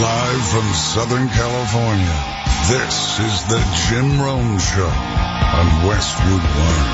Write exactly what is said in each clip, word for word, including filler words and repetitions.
Live from Southern California, this is the Jim Rome Show on Westwood One.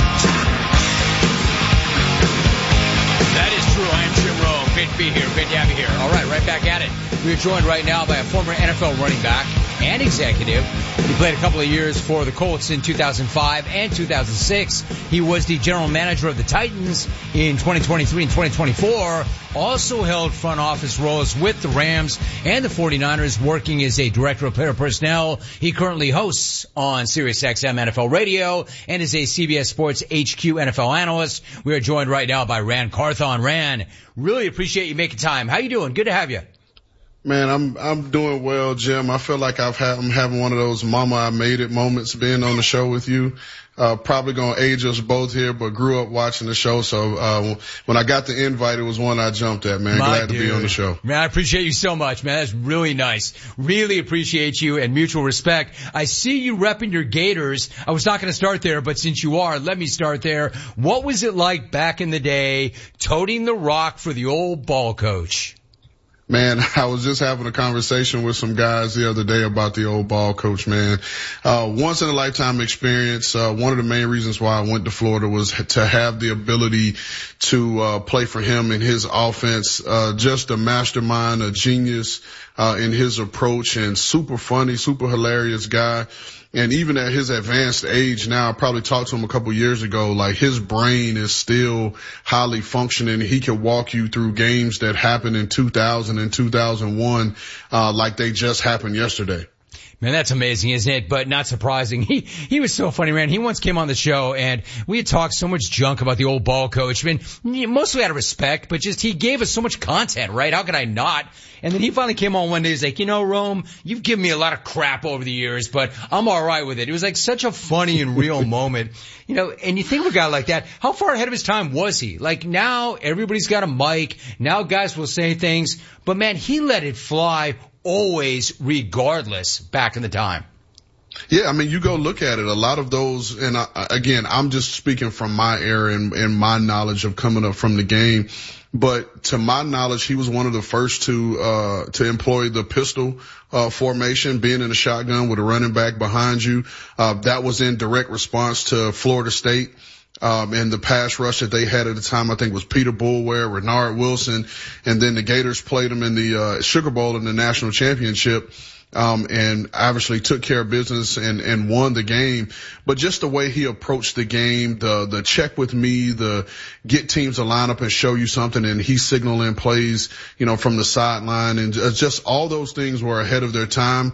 That is true. I am Jim Rome. Great to be here. Great to have you here. All right, right back at it. We are joined right now by a former N F L running back and executive. He played a couple of years for the Colts in two thousand five and two thousand six. He was the general manager of the Titans in twenty twenty-three and twenty twenty-four. Also held front office roles with the Rams and the forty-niners, working as a director of player personnel. He currently hosts on SiriusXM N F L Radio and is a C B S Sports H Q N F L analyst. We are joined right now by Ran Carthon. Ran, really appreciate you making time. How you doing? Good to have you. Man, I'm I'm doing well, Jim. I feel like I've had, I'm having one of those mama I made it moments being on the show with you. Uh, probably gonna age us both here, but grew up watching the show. So, uh, when I got the invite, it was one I jumped at, man. My Glad dude. to be on the show. Man, I appreciate you so much, man. That's really nice. Really appreciate you and mutual respect. I see you repping your Gators. I was not gonna start there, but since you are, let me start there. What was it like back in the day, toting the rock for the old ball coach? Man, I was just having a conversation with some guys the other day about the old ball coach, man. Uh, once in a lifetime experience. Uh, one of the main reasons why I went to Florida was to have the ability to, uh, play for him in his offense. Uh, just a mastermind, a genius, uh, in his approach, and super funny, super hilarious guy. And even at his advanced age now, I probably talked to him a couple years ago, like his brain is still highly functioning. He can walk you through games that happened in two thousand and two thousand one, uh, like they just happened yesterday. Man, that's amazing, isn't it? But not surprising. He, he was so funny, man. He once came on the show and we had talked so much junk about the old ball coach. I mean, mostly out of respect, but just he gave us so much content, right? How could I not? And then he finally came on one day. He's like, you know, Rome, you've given me a lot of crap over the years, but I'm all right with it. It was like such a funny and real moment. You know, and you think of a guy like that, how far ahead of his time was he? Like now everybody's got a mic. Now guys will say things, but man, he let it fly always, regardless, back in the time. Yeah, I mean, you go look at it. A lot of those, and I, again, I'm just speaking from my era and, and my knowledge of coming up from the game. But to my knowledge, he was one of the first to uh to employ the pistol uh formation, being in a shotgun with a running back behind you. Uh that was in direct response to Florida State. Um, and the pass rush that they had at the time, I think, was Peter Boulware, Renard Wilson, and then the Gators played them in the uh Sugar Bowl in the national championship. Um, and obviously took care of business and, and won the game. But just the way he approached the game, the, the check with me, the get teams to line up and show you something, and he signaling plays, you know, from the sideline, and just all those things were ahead of their time.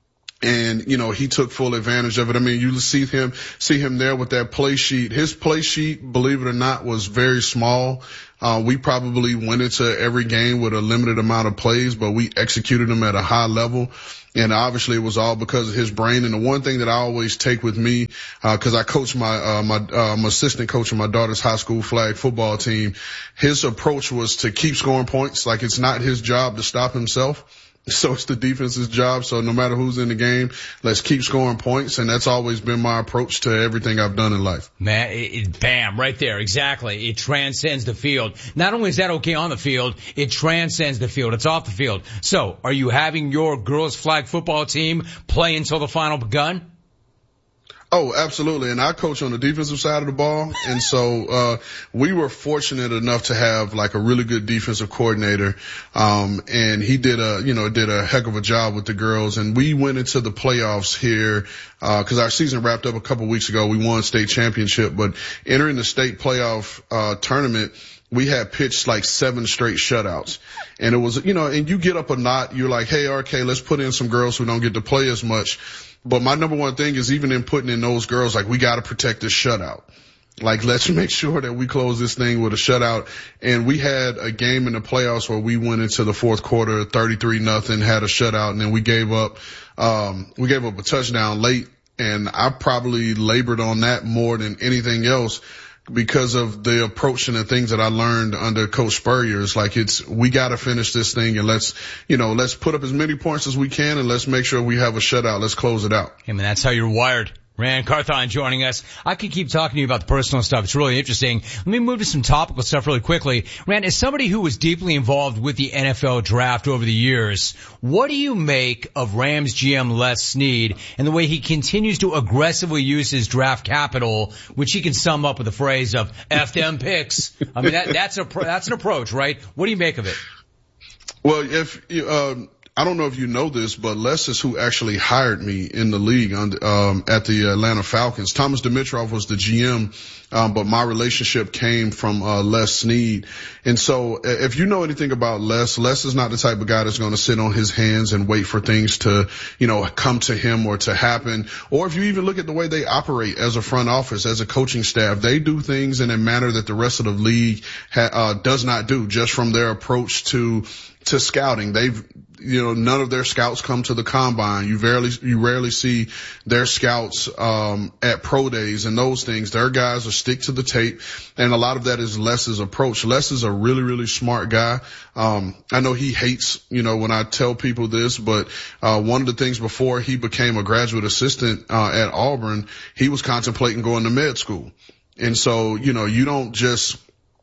And, you know, he took full advantage of it. I mean, you see him, see him there with that play sheet. His play sheet, believe it or not, was very small. Uh, we probably went into every game with a limited amount of plays, but we executed them at a high level. And obviously it was all because of his brain. And the one thing that I always take with me, uh, cause I coach my, uh, my, uh, I'm assistant coach of my daughter's high school flag football team. His approach was to keep scoring points. Like it's not his job to stop himself. So it's the defense's job. So no matter who's in the game, let's keep scoring points. And that's always been my approach to everything I've done in life. Man, it, it, bam, right there. Exactly. It transcends the field. Not only is that okay on the field, it transcends the field. It's off the field. So are you having your girls flag football team play until the final gun? Oh, absolutely. And I coach on the defensive side of the ball. And so, uh, we were fortunate enough to have like a really good defensive coordinator. Um, and he did a, you know, did a heck of a job with the girls. And we went into the playoffs here, uh, cause our season wrapped up a couple weeks ago. We won state championship, but entering the state playoff, uh, tournament, we had pitched like seven straight shutouts. And it was, you know, and you get up a knot, you're like, hey, R K, let's put in some girls who don't get to play as much. But my number one thing is even in putting in those girls, like we got to protect this shutout. Like let's make sure that we close this thing with a shutout. And we had a game in the playoffs where we went into the fourth quarter, thirty-three nothing, had a shutout, and then we gave up, um, we gave up a touchdown late. And I probably labored on that more than anything else, because of the approach and the things that I learned under Coach Spurrier. It's like it's, we gotta finish this thing and let's, you know, let's put up as many points as we can and let's make sure we have a shutout. Let's close it out. I mean, that's how you're wired. Ran Carthon joining us. I could keep talking to you about the personal stuff. It's really interesting. Let me move to some topical stuff really quickly. Rand, as somebody who was deeply involved with the N F L draft over the years, what do you make of Rams G M Les Snead and the way he continues to aggressively use his draft capital, which he can sum up with the phrase of F them picks? I mean, that, that's a, that's an approach, right? What do you make of it? Well, if, um, I don't know if you know this, but Les is who actually hired me in the league on, um, at the Atlanta Falcons. Thomas Dimitroff was the G M, um, but my relationship came from uh, Les Snead. And so if you know anything about Les, Les is not the type of guy that's going to sit on his hands and wait for things to, you know, come to him or to happen. Or if you even look at the way they operate as a front office, as a coaching staff, they do things in a manner that the rest of the league ha- uh, does not do, just from their approach to to scouting. They've, you know, none of their scouts come to the combine. You rarely, you rarely see their scouts, um, at pro days and those things. Their guys will stick to the tape. And a lot of that is Les's approach. Les is a really, really smart guy. Um, I know he hates, you know, when I tell people this, but, uh, one of the things before he became a graduate assistant, uh, at Auburn, he was contemplating going to med school. And so, you know, you don't just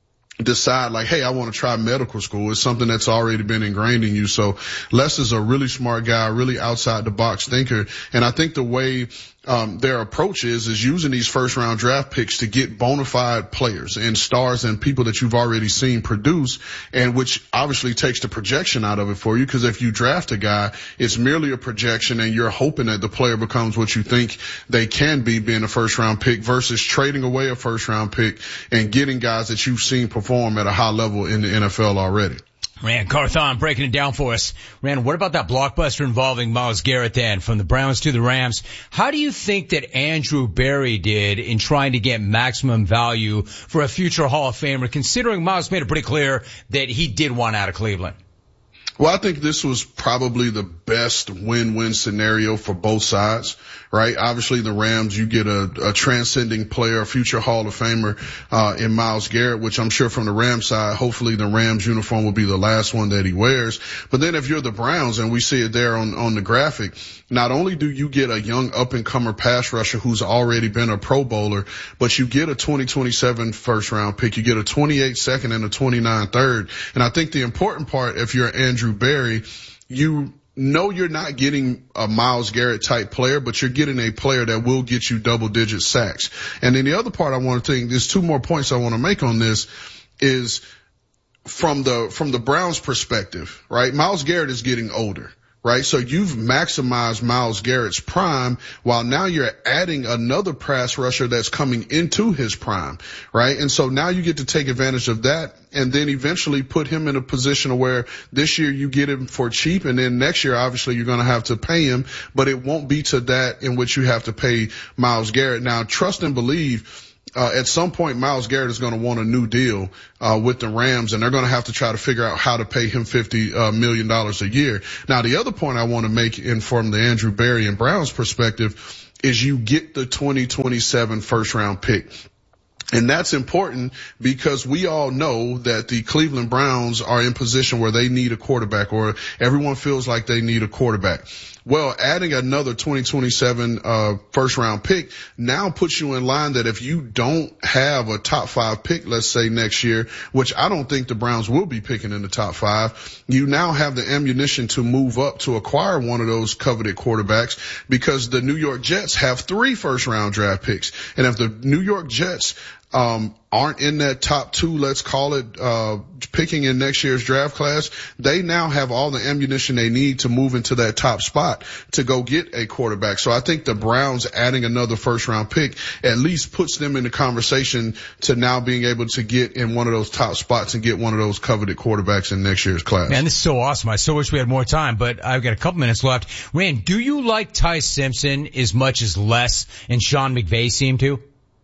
decide like, hey, I want to try medical school. It's something that's already been ingrained in you. So Les is a really smart guy, really outside the box thinker. And I think the way um their approach is is using these first round draft picks to get bona fide players and stars and people that you've already seen produce, and which obviously takes the projection out of it for you, because if you draft a guy, it's merely a projection and you're hoping that the player becomes what you think they can be, being a first round pick, versus trading away a first round pick and getting guys that you've seen perform at a high level in the N F L already. Rand Carthon breaking it down for us. Rand, what about that blockbuster involving Myles Garrett then, from the Browns to the Rams? How do you think that Andrew Berry did in trying to get maximum value for a future Hall of Famer, considering Myles made it pretty clear that he did want out of Cleveland? Well, I think this was probably the best win-win scenario for both sides, right? Obviously, the Rams, you get a, a transcending player, a future Hall of Famer, uh, in Myles Garrett, which I'm sure from the Rams side, hopefully the Rams uniform will be the last one that he wears. But then if you're the Browns, and we see it there on, on the graphic, not only do you get a young up-and-comer pass rusher who's already been a Pro Bowler, but you get a twenty twenty-seven first round pick, you get a twenty-eight second and a twenty-nine third. And I think the important part, if you're Andrew Berry, you know you're not getting a Myles Garrett type player, but you're getting a player that will get you double digit sacks. And then the other part I want to think, there's two more points I want to make on this, is from the, from the Browns perspective, right? Myles Garrett is getting older. Right? So you've maximized Myles Garrett's prime, while now you're adding another pass rusher that's coming into his prime, right? And so now you get to take advantage of that, and then eventually put him in a position where this year you get him for cheap, and then next year obviously you're going to have to pay him, but it won't be to that in which you have to pay Myles Garrett. Now, trust and believe, Uh, at some point, Myles Garrett is going to want a new deal, uh, with the Rams, and they're going to have to try to figure out how to pay him fifty uh, million dollars a year. Now, the other point I want to make in from the Andrew Berry and Browns perspective is you get the twenty twenty-seven first round pick. And that's important because we all know that the Cleveland Browns are in position where they need a quarterback, or everyone feels like they need a quarterback. Well, adding another twenty twenty-seven uh first round pick now puts you in line that if you don't have a top five pick, let's say next year, which I don't think the Browns will be picking in the top five, you now have the ammunition to move up to acquire one of those coveted quarterbacks, because the New York Jets have three first round draft picks. And if the New York Jets um aren't in that top two, let's call it, uh picking in next year's draft class, they now have all the ammunition they need to move into that top spot to go get a quarterback. So I think the Browns adding another first round pick at least puts them in the conversation to now being able to get in one of those top spots and get one of those coveted quarterbacks in next year's class. Man, this is so awesome. I so wish we had more time, but I've got a couple minutes left. Rand, do you like Ty Simpson as much as Les and Sean McVay seem to?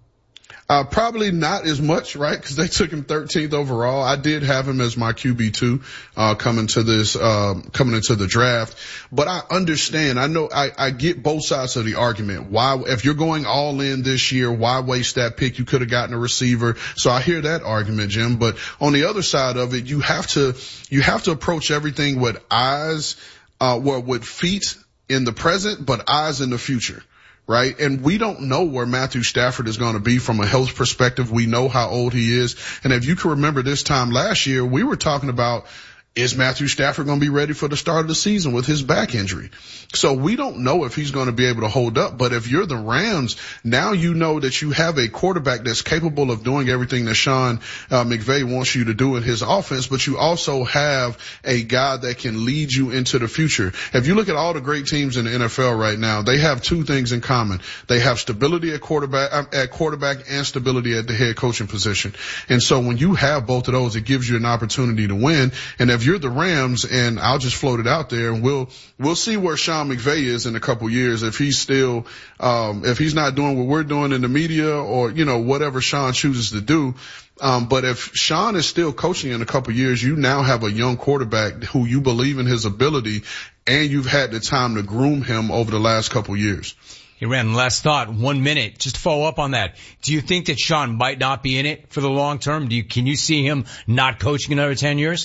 Uh, probably not as much, right? Because they took him thirteenth overall. I did have him as my Q B two, uh, coming to this, um, coming into the draft. But I understand. I know, I, I get both sides of the argument. Why, if you're going all in this year, why waste that pick? You could have gotten a receiver. So I hear that argument, Jim. But on the other side of it, you have to, you have to approach everything with eyes, uh, well, with feet in the present, but eyes in the future. right? And we don't know where Matthew Stafford is going to be from a health perspective. We know how old he is. And if you can remember this time last year, we were talking about, is Matthew Stafford going to be ready for the start of the season with his back injury? So we don't know if he's going to be able to hold up. But if you're the Rams, now you know that you have a quarterback that's capable of doing everything that Sean uh, McVay wants you to do in his offense, but you also have a guy that can lead you into the future. If you look at all the great teams in the N F L right now, they have two things in common. They have stability at quarterback, at quarterback and stability at the head coaching position. And so when you have both of those, it gives you an opportunity to win. And if If you're the Rams, and I'll just float it out there, and we'll we'll see where Sean McVay is in a couple years. If he's still, um, if he's not doing what we're doing in the media, or you know whatever Sean chooses to do. Um, but if Sean is still coaching in a couple years, you now have a young quarterback who you believe in his ability, and you've had the time to groom him over the last couple years. Hey, Ran, last thought, one minute, just to follow up on that. Do you think that Sean might not be in it for the long term? Do you, can you see him not coaching another ten years?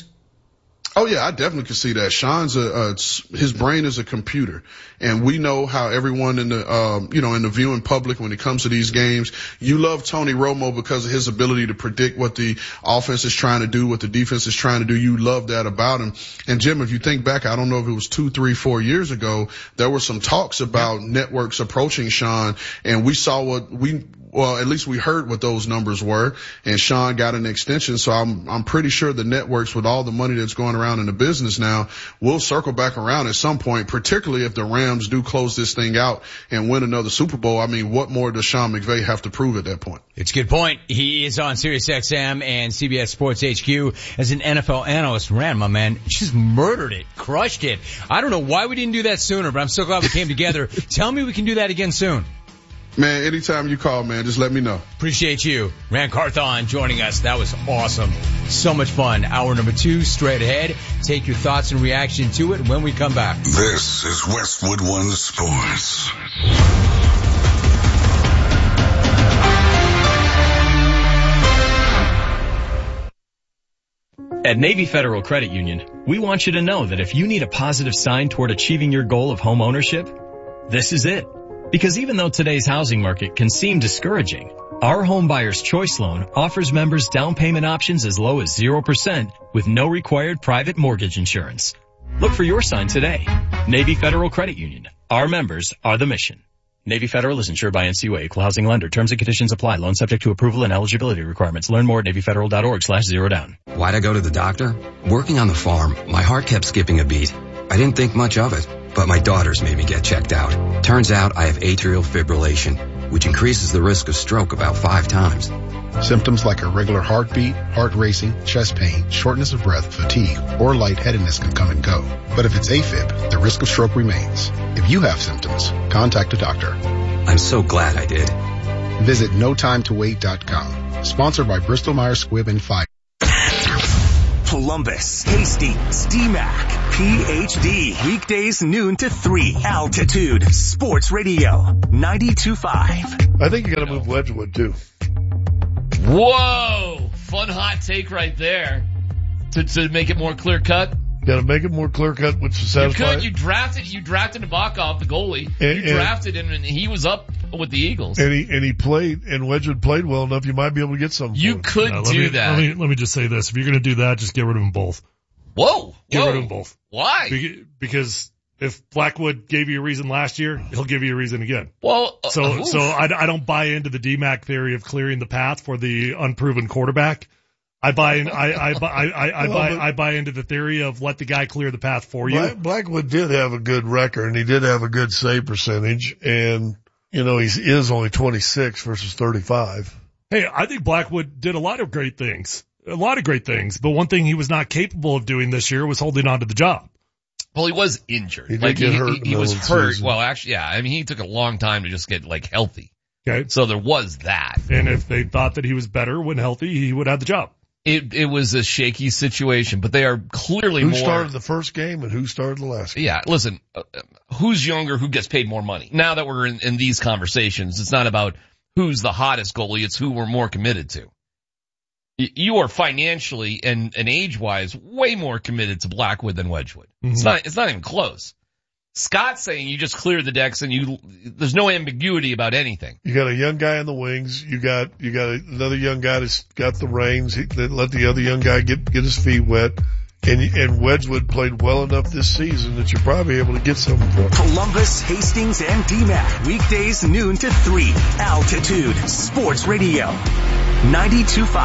Oh yeah, I definitely can see that. Sean's a, uh, his brain is a computer, and we know how everyone in the, um, you know, in the viewing public when it comes to these games, you love Tony Romo because of his ability to predict what the offense is trying to do, what the defense is trying to do. You love that about him. And Jim, if you think back, I don't know if it was two, three, four years ago, there were some talks about networks approaching Sean, and we saw what we, well, at least we heard what those numbers were, and Sean got an extension. So I'm, I'm pretty sure the networks, with all the money that's going around in the business now, will circle back around at some point, particularly if the Rams do close this thing out and win another Super Bowl. I mean, what more does Sean McVay have to prove at that point? It's a good point. He is on Sirius X M and C B S Sports H Q as an N F L analyst. Ran, my man, just murdered it, crushed it. I don't know why we didn't do that sooner, but I'm so glad we came together. Tell me we can do that again soon. Man, anytime you call, man, just let me know. Appreciate you. Ran Carthon joining us. That was awesome. So much fun. Hour number two, straight ahead. Take your thoughts and reaction to it when we come back. This is Westwood One Sports. At Navy Federal Credit Union, we want you to know that if you need a positive sign toward achieving your goal of home ownership, this is it. Because even though today's housing market can seem discouraging, our Home Buyer's Choice Loan offers members down payment options as low as zero percent with no required private mortgage insurance. Look for your sign today. Navy Federal Credit Union. Our members are the mission. Navy Federal is insured by N C U A, Equal Housing Lender. Terms and conditions apply. Loan subject to approval and eligibility requirements. Learn more at NavyFederal.org slash zero down. Why'd I go to the doctor? Working on the farm, my heart kept skipping a beat. I didn't think much of it, but my daughters made me get checked out. Turns out I have atrial fibrillation, which increases the risk of stroke about five times. Symptoms like irregular heartbeat, heart racing, chest pain, shortness of breath, fatigue, or lightheadedness can come and go. But if it's AFib, the risk of stroke remains. If you have symptoms, contact a doctor. I'm so glad I did. Visit no time to wait dot com. Sponsored by Bristol Myers Squibb and Pfizer. Columbus, Hastings, D MAC, P H D. Weekdays noon to three. Altitude Sports Radio, ninety-two point five. I think you got to move Wedgwood too. Whoa! Fun hot take right there. To to make it more clear cut. Got to make it more clear cut, which is satisfying. You could. You drafted. You drafted Nabokov, the goalie. And, you drafted him, and he was up with the Eagles. And he and he played, and Wedgwood played well enough. You might be able to get something. You could no, do me, that. Let me let me just say this: if you're going to do that, just get rid of them both. Whoa! Get whoa. rid of them both. Why? Because if Blackwood gave you a reason last year, he'll give you a reason again. Well, uh, so oof. so I, I don't buy into the D MAC theory of clearing the path for the unproven quarterback. I buy in, I, I, I, I, I buy, I buy into the theory of let the guy clear the path for you. Black, Blackwood did have a good record, and he did have a good save percentage, and, you know, he is only twenty-six versus thirty-five. Hey, I think Blackwood did a lot of great things, a lot of great things, but one thing he was not capable of doing this year was holding on to the job. Well, he was injured. He did like get he, hurt he, in he the was middle of the hurt. season. Well, actually, yeah. I mean, he took a long time to just get like healthy. Okay. So there was that. And if they thought that he was better when healthy, he would have the job. It it was a shaky situation, but they are clearly who more. Who started the first game and who started the last game? Yeah, listen, uh, who's younger, who gets paid more money? Now that we're in, in these conversations, it's not about who's the hottest goalie, it's who we're more committed to. Y- you are financially and, and age-wise way more committed to Blackwood than Wedgwood. Mm-hmm. It's not, it's not even close. Scott's saying you just clear the decks and you, there's no ambiguity about anything. You got a young guy in the wings. You got, you got another young guy that's got the reins. He, they let the other young guy get, get his feet wet. And, and Wedgwood played well enough this season that you're probably able to get something for him. Columbus, Hastings, and D MAC. Weekdays noon to three. Altitude Sports Radio. ninety-two point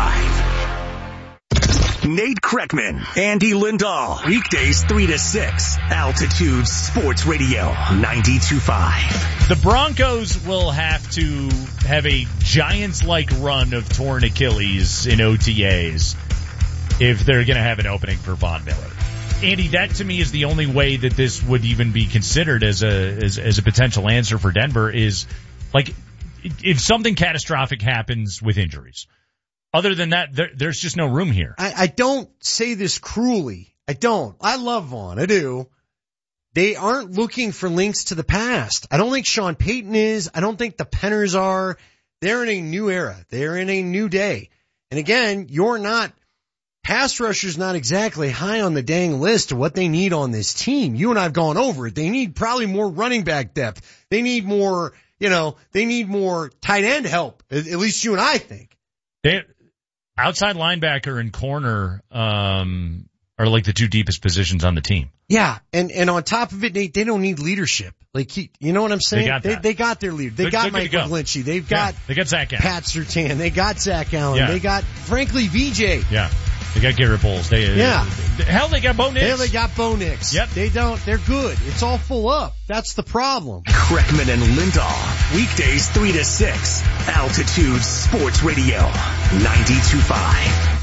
five. Nate Kreckman, Andy Lindahl. Weekdays three to six. Altitude Sports Radio. ninety-two point five. The Broncos will have to have a Giants-like run of torn Achilles in O T As if they're going to have an opening for Von Miller. Andy, that to me is the only way that this would even be considered as a as, as a potential answer for Denver is, like, if something catastrophic happens with injuries. Other than that, there, there's just no room here. I, I don't say this cruelly. I don't. I love Vaughn. I do. They aren't looking for links to the past. I don't think Sean Payton is. I don't think the Penners are. They're in a new era. They're in a new day. And again, you're not, pass rusher's not exactly high on the dang list of what they need on this team. You and I have gone over it. They need probably more running back depth. They need more, you know, they need more tight end help. At, at least you and I think. They, outside linebacker and corner, um, are like the two deepest positions on the team. Yeah, and and on top of it, they they don't need leadership. Like, he, you know what I'm saying? They got, they, they got their leader. They they're, got they're Mike McGlinchey. They've got yeah, they got Zach Allen. Pat Surtain. They got Zach Allen. Yeah. They got, frankly, V J. Yeah, they got Garrett Bowles. They yeah, uh, hell, they got Bo Nix. Hell, they got Bo Nix. Yep, they don't. They're good. It's all full up. That's the problem. Kreckman and Lindahl. Weekdays three to six. Altitude Sports Radio. ninety-two point five.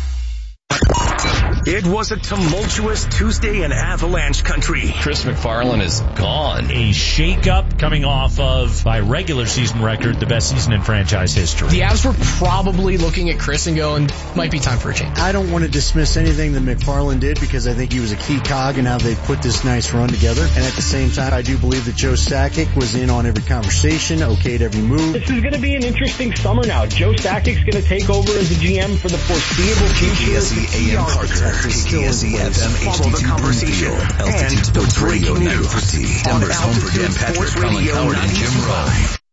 It was a tumultuous Tuesday in Avalanche country. Chris McFarland is gone. A shakeup coming off of, by regular season record, the best season in franchise history. The Avs were probably looking at Chris and going, might be time for a change. I don't want to dismiss anything that McFarland did because I think he was a key cog in how they put this nice run together. And at the same time, I do believe that Joe Sakic was in on every conversation, okayed every move. This is going to be an interesting summer now. Joe Sakic's going to take over as the G M for the foreseeable future. K K S E A M Parker, K K S E F M Follow the conversation and the breaking news. Denver's home for Dan Patrick, Colin Coward, and Jim Rowe.